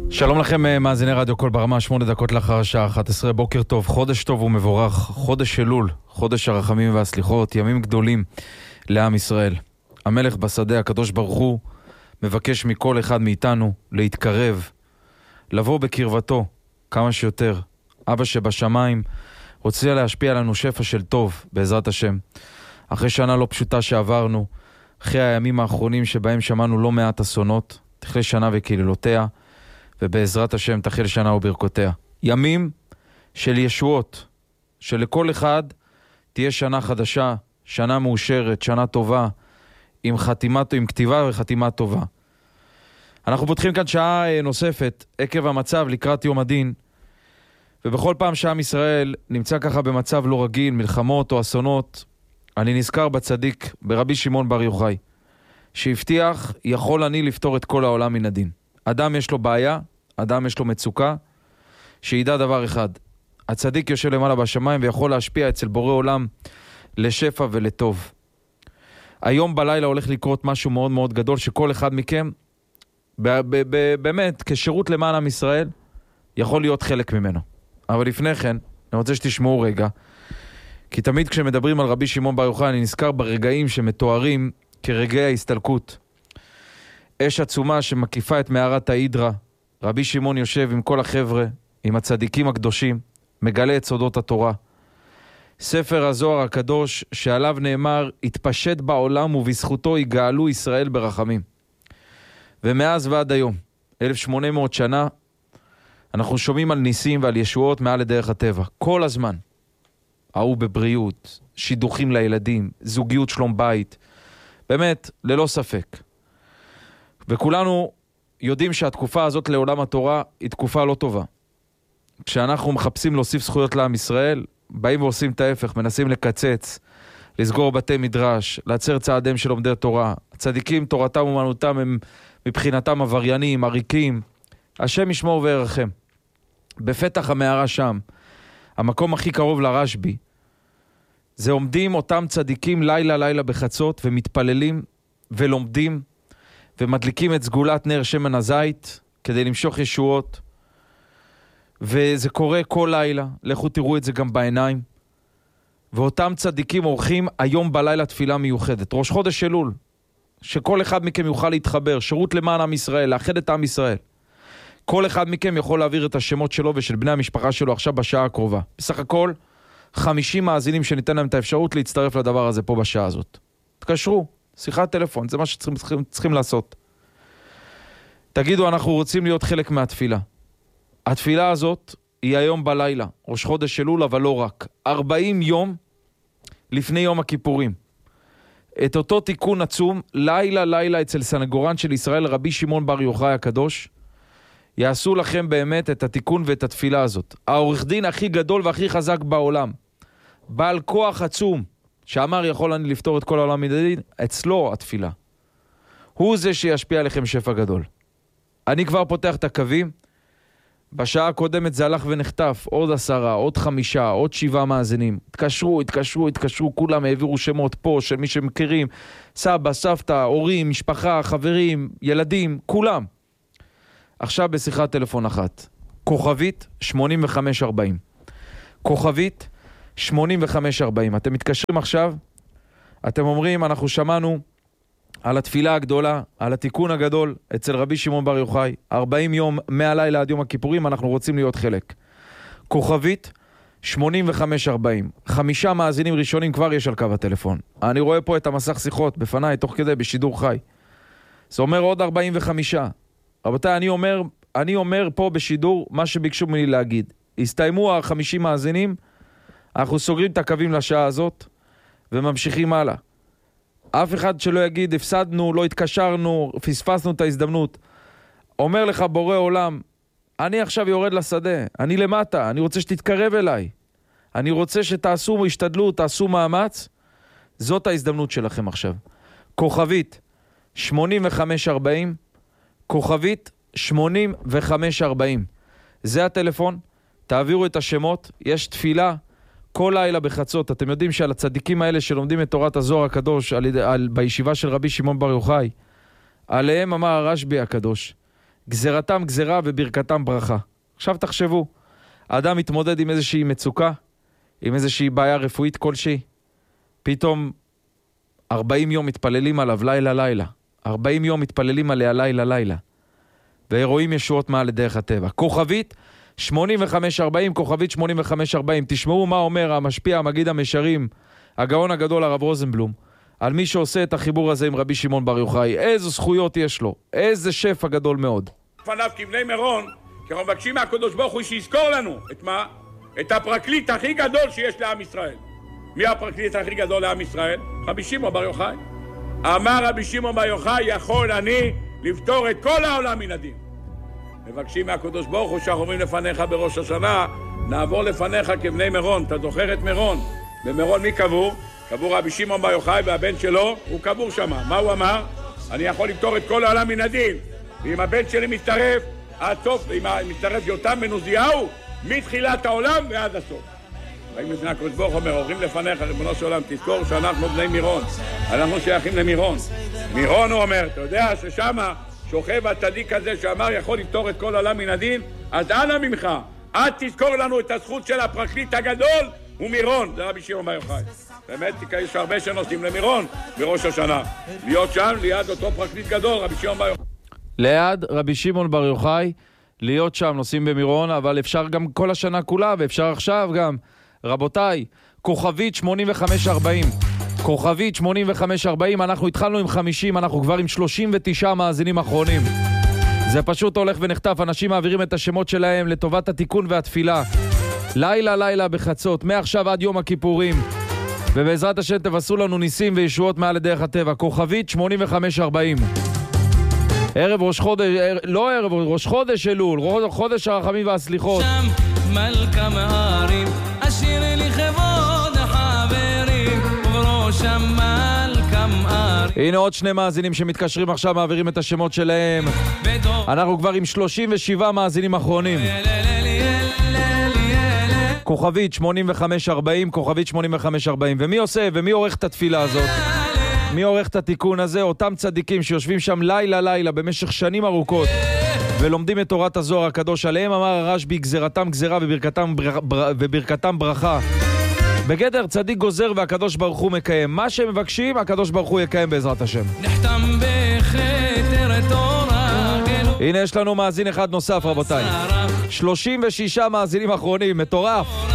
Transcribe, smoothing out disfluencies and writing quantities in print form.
שלום לכם מאזיני רדיו קול ברמה, 8 דקות לאחר השעה 11. בוקר טוב, חודש טוב ומבורך, חודש אלול, חודש הרחמים והסליחות, ימים גדולים לעם ישראל. המלך בשדה, הקדוש ברוך הוא, מבקש מכל אחד מאיתנו להתקרב, לבוא בקרבתו כמה שיותר. אבא שבשמיים רוצה להשפיע עלינו שפע של טוב, בעזרת השם. אחרי שנה לא פשוטה שעברנו, אחרי הימים האחרונים שבהם שמענו לא מעט אסונות, תחלה שנה וקללותיה, ובעזרת השם תחל שנה וברכותיה. ימים של ישועות, שלכל אחד תהיה שנה חדשה, שנה מאושרת, שנה טובה, עם כתיבה וחתימה טובה. אנחנו פותחים כאן שעה נוספת, עקב המצב לקראת יום הדין, ובכל פעם שעם ישראל נמצא ככה במצב לא רגיל, מלחמות או אסונות, אני נזכר בצדיק, ברבי שמעון בר יוחאי, שהבטיח, יכול אני לפתור את כל העולם מן הדין. אדם יש לו בעיה, אדם יש לו מצוקה, שידע דבר אחד, הצדיק יושב למעלה בשמיים ויכול להשפיע אצל בורא עולם לשפע ולטוב. היום בלילה הולך לקרות משהו מאוד מאוד גדול, שכל אחד מכם, באמת, כשירות למען עם ישראל, יכול להיות חלק ממנו. אבל לפני כן, אני רוצה שתשמעו רגע, כי תמיד כשמדברים על רבי שמעון בר יוחאי, אני נזכר ברגעים שמתוארים כרגעי ההסתלקות. אש עצומה שמקיפה את מערת ההידרה, רבי שמעון יושב עם כל החבר'ה, עם הצדיקים הקדושים, מגלה את סודות התורה. ספר הזוהר הקדוש שעליו נאמר, התפשט בעולם ובזכותו יגאלו ישראל ברחמים. ומאז ועד היום, 1800 שנה, אנחנו שומעים על ניסים ועל ישועות מעל לדרך הטבע. כל הזמן. ההוא בבריאות, שידוכים לילדים, זוגיות שלום בית. באמת, ללא ספק. וכולנו יודעים שהתקופה הזאת לעולם התורה היא תקופה לא טובה. כשאנחנו מחפשים להוסיף זכויות לעם ישראל, באים ועושים את ההפך, מנסים לקצץ, לסגור בתי מדרש, לעצר צעדיהם של לומדי התורה. הצדיקים, תורתם ומנותם הם מבחינתם עבריינים, עריקים. השם ישמור וירחם. בפתח המערה שם, המקום הכי קרוב לרשב"י, זה עומדים אותם צדיקים לילה בחצות ומתפללים ולומדים ומדליקים את סגולת נר שמן הזית כדי למשוך ישועות. וזה קורה כל לילה, לכו תראו את זה גם בעיניים. ואותם צדיקים עורכים היום בלילה תפילה מיוחדת, ראש חודש אלול, שכל אחד מכם יוכל להתחבר, שירות למען עם ישראל, לאחד את עם ישראל. כל אחד מכם יכול להעביר את השמות שלו ושל בני המשפחה שלו עכשיו בשעה הקרובה. בסך הכל 50 מאזינים שניתן להם את האפשרות להצטרף לדבר הזה פה בשעה הזאת. תקשרו, שיחת טלפון, זה מה שצריכים לעשות. תגידו, אנחנו רוצים להיות חלק מהתפילה. התפילה הזאת היא היום בלילה, ראש חודש אלול, אבל לא רק. 40 יום לפני יום הכיפורים. את אותו תיקון עצום, לילה אצל סנגורן של ישראל, רבי שמעון בר יוחאי הקדוש, יעשו לכם באמת את התיקון ואת התפילה הזאת. העורך דין הכי גדול והכי חזק בעולם, בעל כוח עצום, שאמר יכול אני לפתור את כל העולם מדין, אצלו התפילה. הוא זה שישפיע עליכם שפע גדול. אני כבר פותח את הקווים, בשעה הקודמת זה הלך ונחטף, עוד 10, עוד 5, עוד 7 מאזינים. התקשרו, כולם העבירו שמות פה של מי שמכירים, סבא, סבתא, הורים, משפחה, חברים, ילדים, כולם. עכשיו בשיחת טלפון אחת, כוכבית 8540. כוכבית 8540. אתם מתקשרים עכשיו, אתם אומרים, אנחנו שמענו על התפילה הגדולה, על התיקון הגדול אצל רבי שמעון בר יוחאי, 40 יום מהלילה עד יום הכיפורים, אנחנו רוצים להיות חלק. כוכבית 8540. 5 מאזינים ראשונים כבר יש על קו הטלפון. אני רואה פה את המסך שיחות בפניי, תוך כדי, בשידור חי. זה אומר עוד 45. רבותיי, אני אומר פה בשידור מה שביקשו ממני להגיד. הסתיימו 50 מאזינים, אנחנו סוגרים את הקווים לשעה הזאת, וממשיכים הלאה. אף אחד שלא יגיד, הפסדנו, לא התקשרנו, פספסנו את ההזדמנות. אומר לך בורא עולם, אני עכשיו יורד לשדה, אני למטה, אני רוצה שתתקרב אליי. אני רוצה שתעשו השתדלות, תעשו מאמץ. זאת ההזדמנות שלכם עכשיו. כוכבית 8540, כוכבית 8540. זה הטלפון, תעבירו את השמות, יש תפילה כל לילה בחצות. אתם יודעים שעל הצדיקים האלה שלומדים את תורת הזוהר הקדוש בישיבה של רבי שמעון בר יוחאי, עליהם אמר הרשב"י הקדוש, גזרתם גזרה וברכתם ברכה. עכשיו תחשבו, האדם מתמודד עם איזושהי מצוקה, עם איזושהי בעיה רפואית כלשהי, פתאום 40 יום מתפללים עליו לילה. 40 יום מתפללים עליה לילה. ורואים ישועות מעל לדרך הטבע. כוכבית 8540, כוכבית 8540. תשמעו מה אומר המשפיע, המגיד המשרים, הגאון הגדול הרב רוזנבלום, על מי שעושה את החיבור הזה עם רבי שמעון בר יוחאי. איזה זכויות יש לו, איזה שפע גדול מאוד. לפניו כבני מירון, כי אנחנו מבקשים מהקדוש ברוך הוא שיזכור לנו את מה? את הפרקליט הכי גדול שיש לעם ישראל. מי הפרקליט הכי גדול לעם ישראל? רבי שמעון בר יוחאי. אמר רבי שמעון בר יוחאי, יכול אני לפתור את כל העולם מן הדין. מבקשים מהקדוש ברוך הוא שאנחנו אומרים לפניך בראש השנה, נעבור לפניך כבני מירון. אתה זוכר את מירון? במירון מי קבור? קבור רבי שמעון בר יוחאי והבן שלו, הוא קבור שם. מה הוא אמר? אני יכול לפתור את כל העולם מן הדין. ואם הבן שלי מצטרף, עד סוף, אם מצטרף יותם בן עוזיהו, מתחילת העולם ועד הסוף. באים לפני הקדוש ברוך הוא אומר, אומרים לפניך, ריבונו של עולם, תזכור שאנחנו בני מירון. אנחנו שייכים למירון. מירון הוא אומר, אתה יודע ששמה שוכב הצדיק הזה שאמר יכול לפתור את כל העולם מן הדין, אז אנא ממך, אל תזכור לנו את הזכות של הפרקליט הגדול, הוא מירון, זה רבי שמעון בר יוחאי. באמת, יש הרבה שנוסעים למירון בראש השנה. להיות שם ליד אותו פרקליט גדול, רבי שמעון בר יוחאי. ליד רבי שמעון בר יוחאי, להיות שם, נוסעים במירון, אבל אפשר גם כל השנה כולה, ואפשר עכשיו גם. רבותיי, כוכבית 8540, כוכבית 8540, אנחנו התחלנו עם 50, אנחנו כבר עם 39 מאזינים אחרונים. זה פשוט הולך ונחטף, אנשים מעבירים את השמות שלהם לטובת התיקון והתפילה. לילה בחצות, מעכשיו עד יום הכיפורים. ובעזרת השם תבשרו לנו ניסים וישועות מעל לדרך הטבע. כוכבית 8540. ערב ראש חודש, לא ערב, ראש חודש אלול, חודש הרחמים והסליחות. שם מלכה מהרים, אשיר לי כבוד החברים, ובראשם מלכה מהרים. הנה עוד שני מאזינים שמתקשרים עכשיו, מעבירים את השמות שלהם. אנחנו כבר עם 37 מאזינים אחרונים. כוכבית 8540, כוכבית 8540. ומי עושה ומי עורך את התפילה הזאת? מי עורך את התיקון הזה? אותם צדיקים שיושבים שם לילה במשך שנים ארוכות ולומדים את תורת הזוהר הקדוש. עליהם אמר הרשב"י, גזרתם גזרה וברכתם ברכה. בגדר צדיק גוזר והקדוש ברוך הוא מקיים. מה שהם מבקשים, הקדוש ברוך הוא יקיים בעזרת השם. נחתם בחתר תורה. הנה יש לנו מאזין אחד נוסף רבותיי. 36 מאזינים אחרונים, מטורף.